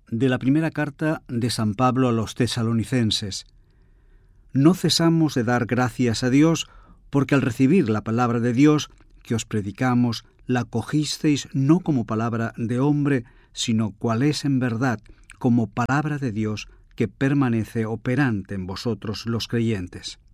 de la primera carta de San Pablo a los Tesalonicenses. No cesamos de dar gracias a Dios, porque al recibir la palabra de Dios que os predicamos, la cogisteis no como palabra de hombre, sino cual es en verdad, como palabra de Dios que permanece operante en vosotros los creyentes.